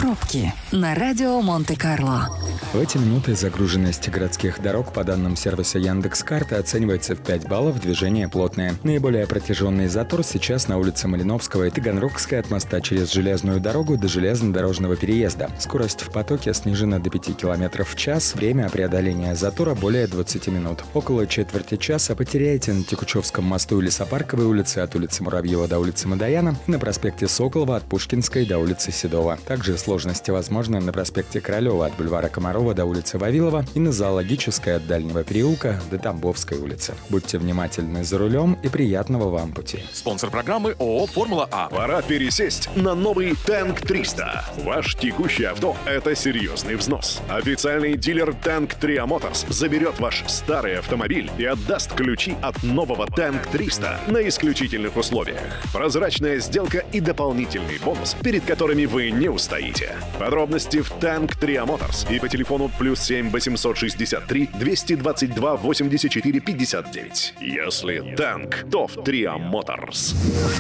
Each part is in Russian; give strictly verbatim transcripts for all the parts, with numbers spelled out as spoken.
Пробки на радио Монте-Карло. В эти минуты загруженность городских дорог по данным сервиса Яндекс.Карты оценивается в пять баллов, движение плотное. Наиболее протяженный затор сейчас на улице Малиновского и Таганрогской от моста через железную дорогу до железнодорожного переезда. Скорость в потоке снижена до пяти километров в час, время преодоления затора более двадцати минут. Около четверти часа потеряете на Текучевском мосту и Лесопарковой улице от улицы Муравьева до улицы Мадояна и на проспекте Соколова от Пушкинской до улицы Седова. Также сложности возможны на проспекте Королева от бульвара Комарова до улицы Вавилова и на Зоологической от Дальнего переулка до Тамбовской улицы. Будьте внимательны за рулем и приятного вам пути. Спонсор программы ООО «Формула А». Пора пересесть на новый Танк триста. Ваш текущий авто – это серьезный взнос. Официальный дилер Танк Tria Motors заберет ваш старый автомобиль и отдаст ключи от нового Танк триста на исключительных условиях. Прозрачная сделка и дополнительный бонус, перед которыми вы не устоите. Подробности в Танк Tria Motors и по телефону плюс семь восемьсот шестьдесят три двести двадцать два восемьдесят четыре пятьдесят девять. Если танк, то в Tria Motors.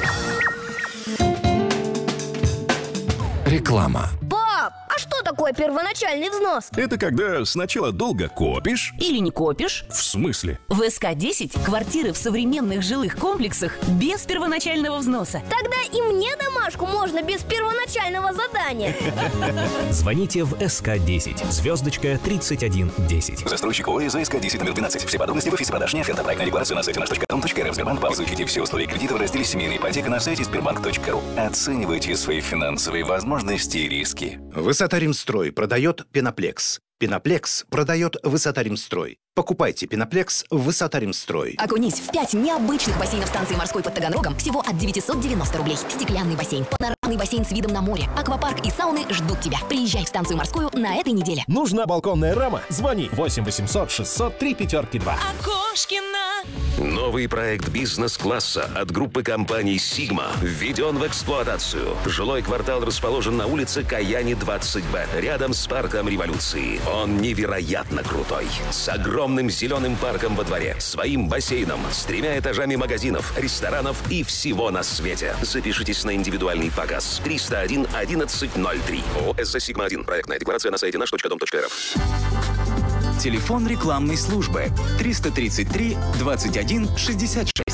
Реклама. Пап, а что такое первоначальный взнос? Это когда сначала долго копишь. Или не копишь. В смысле? В эс ка десять квартиры в современных жилых комплексах без первоначального взноса. Тогда и мне домашку можно без первоначального задания. Звоните в эс ка десять, звездочка тридцать один десять. Застройщик ОАО эс ка десять номер двенадцать. Все подробности в офисе продаж. Не оферта. Проектная декларация на сайте наш точка ком точка эр эф. Сбербанк. Изучите все условия кредита в разделе «Семейная ипотека» на сайте сбербанк точка ру. Оценивайте свои финансовые возможности и риски. Высота Римстрой продает Пеноплекс. Пеноплекс продает Высота Римстрой. Покупайте Пеноплекс в Высота Римстрой. Окунись в пять необычных бассейнов станции морской под Таганрогом всего от девятисот девяноста рублей. Стеклянный бассейн, панорамный бассейн с видом на море, аквапарк и сауны ждут тебя. Приезжай в станцию морскую на этой неделе. Нужна балконная рама? Звони восемь восемьсот шестьсот три пятерки два. Окошкина. Новый проект бизнес-класса от группы компаний «Сигма» введен в эксплуатацию. Жилой квартал расположен на улице Каяни, двадцать бэ, рядом с парком Революции. Он невероятно крутой. С огромным зеленым парком во дворе, своим бассейном, с тремя этажами магазинов, ресторанов и всего на свете. Запишитесь на индивидуальный показ. триста один одиннадцать ноль три. ООО «СЗ Сигма один». Проектная декларация на сайте наш точка дом точка эр эф. Телефон рекламной службы триста тридцать три двадцать один шестьдесят шесть.